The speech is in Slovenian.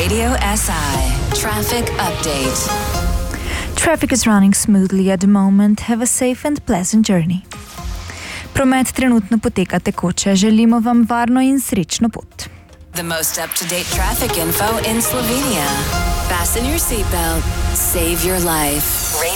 Radio SI. Traffic update. Traffic is running smoothly at the moment. Have a safe and pleasant journey. Promet trenutno poteka tekoče. Želimo vam varno in srečno pot. The most up-to-date traffic info in Slovenia. Fasten your seatbelt. Save your life. Radio